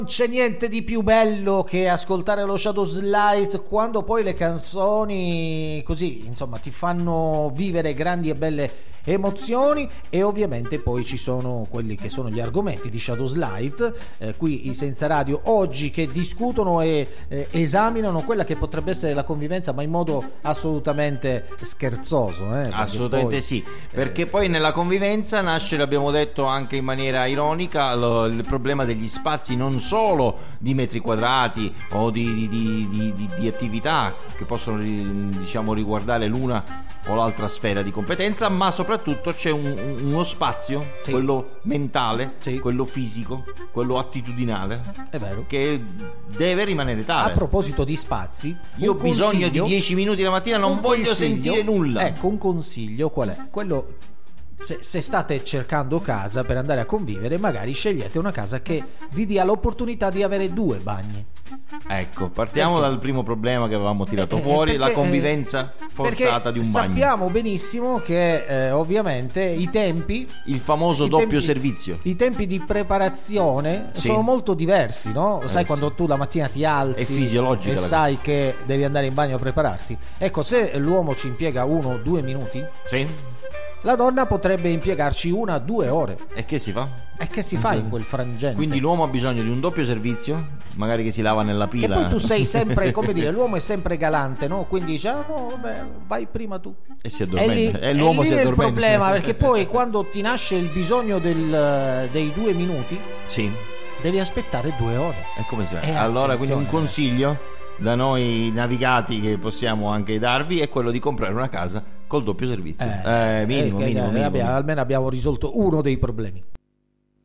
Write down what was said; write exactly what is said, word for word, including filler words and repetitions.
C'è niente di più bello che ascoltare lo Shadows Light quando poi le canzoni così, insomma, ti fanno vivere grandi e belle emozioni. E ovviamente poi ci sono quelli che sono gli argomenti di Shadows Light, eh, qui i Senza Radio oggi, che discutono e eh, esaminano quella che potrebbe essere la convivenza, ma in modo assolutamente scherzoso, eh, assolutamente poi, sì, perché eh, poi nella convivenza nasce, l'abbiamo detto anche in maniera ironica, lo, il problema degli spazi, non solo di metri quadrati o di, di, di, di, di attività che possono, diciamo, riguardare l'una o l'altra sfera di competenza, ma soprattutto c'è un, uno spazio, sì, quello mentale, sì, quello fisico, quello attitudinale, è vero, che deve rimanere tale. A proposito di spazi, io ho bisogno di dieci minuti la mattina, non voglio sentire nulla. Ecco, un consiglio qual è? Quello, se, se state cercando casa per andare a convivere, magari scegliete una casa che vi dia l'opportunità di avere due bagni. Ecco, partiamo perché? dal primo problema che avevamo tirato eh, fuori, perché, la convivenza eh, forzata di un bagno. Sappiamo benissimo che eh, ovviamente i tempi, il famoso i doppio tempi, servizio, i tempi di preparazione, sì, sono molto diversi, no? Sai, eh, quando sì, tu la mattina ti alzi, è fisiologica, e sai cosa, che devi andare in bagno a prepararti. Ecco, se l'uomo ci impiega uno o due minuti, sì, la donna potrebbe impiegarci una o due ore. E che si fa? E che si fa in quel frangente? Quindi l'uomo ha bisogno di un doppio servizio, magari che si lava nella pila. E poi tu sei sempre, come dire, l'uomo è sempre galante, no? Quindi dice, ah, no, vabbè, vai prima tu. E si addormenta. E, lì, e l'uomo e lì si addormenta. È il problema, perché poi quando ti nasce il bisogno del, dei due minuti, sì, devi aspettare due ore. E come si fa? E allora, quindi un consiglio da noi navigati che possiamo anche darvi è quello di comprare una casa col doppio servizio. Eh, eh, minimo, eh, minimo, eh, minimo, abbiamo, minimo. Almeno abbiamo risolto uno dei problemi.